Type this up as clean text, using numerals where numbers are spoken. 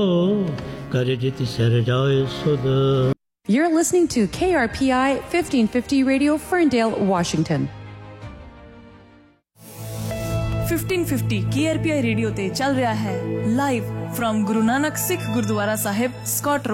कर जित सर जाए सुध। You're listening to KRPI 1550 Radio, Ferndale, Washington. 1550 KRPI radio ते चल रहा है live from Guru Nanak Sikh gurdwara Sahib Scott